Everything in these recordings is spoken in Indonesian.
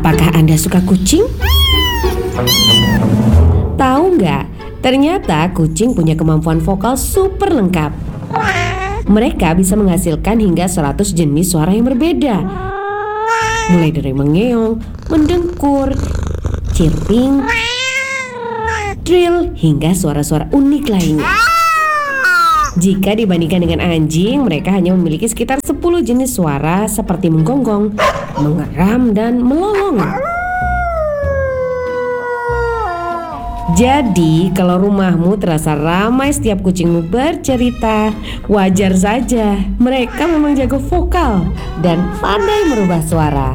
Apakah Anda suka kucing? Tahu nggak? Ternyata kucing punya kemampuan vokal super lengkap. Mereka bisa menghasilkan hingga 100 jenis suara yang berbeda. Mulai dari mengeong, mendengkur, chirping, trill, hingga suara-suara unik lainnya. Jika dibandingkan dengan anjing, mereka hanya memiliki sekitar 10 jenis suara seperti menggonggong, mengeram, dan melolong. Jadi, kalau rumahmu terasa ramai setiap kucingmu bercerita, wajar saja. Mereka memang jago vokal dan pandai merubah suara.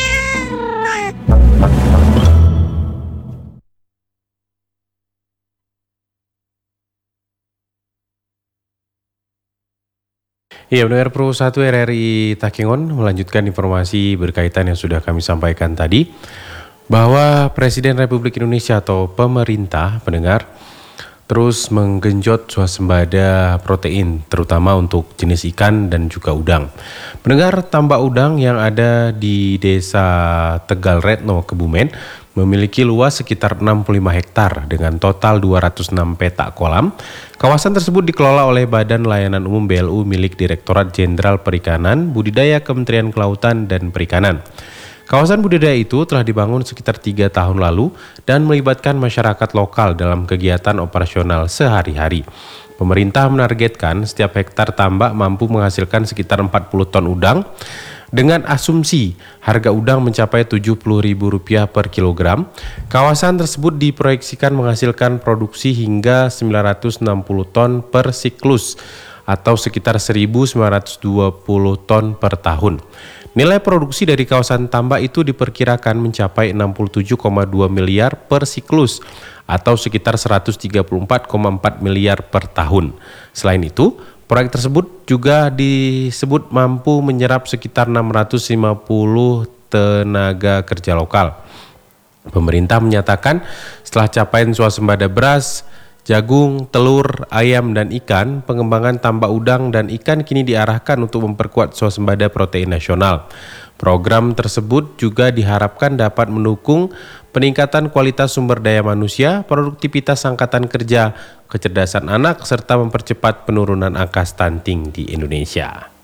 Iya, benar Pro 1 RRI Takengon melanjutkan informasi berkaitan yang sudah kami sampaikan tadi, bahwa Presiden Republik Indonesia atau pemerintah pendengar terus menggenjot swasembada protein, terutama untuk jenis ikan dan juga udang. Pendengar, tambak udang yang ada di Desa Tegal Retno, Kebumen, memiliki luas sekitar 65 hektar dengan total 206 petak kolam. Kawasan tersebut dikelola oleh Badan Layanan Umum BLU milik Direktorat Jenderal Perikanan, Budidaya Kementerian Kelautan dan Perikanan. Kawasan budidaya itu telah dibangun sekitar 3 tahun lalu dan melibatkan masyarakat lokal dalam kegiatan operasional sehari-hari. Pemerintah menargetkan setiap hektar tambak mampu menghasilkan sekitar 40 ton udang dengan asumsi harga udang mencapai Rp70.000 per kilogram. Kawasan tersebut diproyeksikan menghasilkan produksi hingga 960 ton per siklus atau sekitar 1.920 ton per tahun. Nilai produksi dari kawasan tambak itu diperkirakan mencapai 67,2 miliar per siklus atau sekitar 134,4 miliar per tahun. Selain itu, proyek tersebut juga disebut mampu menyerap sekitar 650 tenaga kerja lokal. Pemerintah menyatakan setelah capaian swasembada beras, jagung, telur, ayam, dan ikan, pengembangan tambak udang dan ikan kini diarahkan untuk memperkuat swasembada protein nasional. Program tersebut juga diharapkan dapat mendukung peningkatan kualitas sumber daya manusia, produktivitas angkatan kerja, kecerdasan anak, serta mempercepat penurunan angka stunting di Indonesia.